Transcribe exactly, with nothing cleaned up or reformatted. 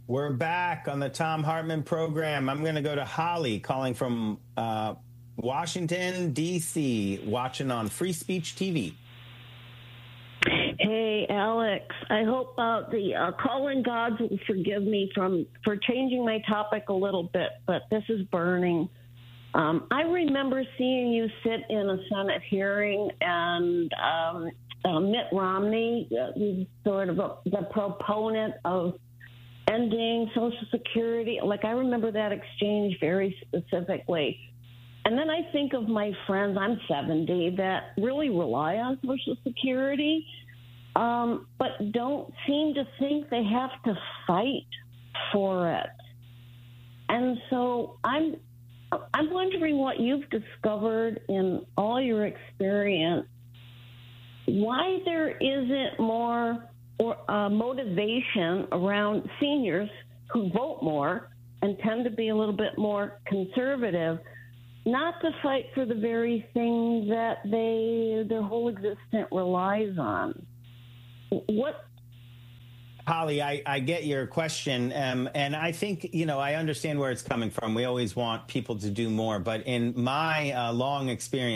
We're back on the Thom Hartmann program. I'm going to go to Holly calling from uh, Washington, D C, watching on Free Speech T V. Hey, Alex. I hope uh, the uh, calling gods will forgive me from for changing my topic a little bit, but this is burning. Um, I remember seeing you sit in a Senate hearing, and um, uh, Mitt Romney, uh, he's sort of a, the proponent of ending Social Security. Like, I remember that exchange very specifically. And then I think of my friends, I'm seventy, that really rely on Social Security, um, but don't seem to think they have to fight for it. And so I'm I'm wondering what you've discovered in all your experience, why there isn't more or uh, motivation around seniors who vote more and tend to be a little bit more conservative, not to fight for the very thing that they their whole existence relies on. What? Holly, I, I get your question, um, and I think, you know, I understand where it's coming from. We always want people to do more, but in my uh, long experience,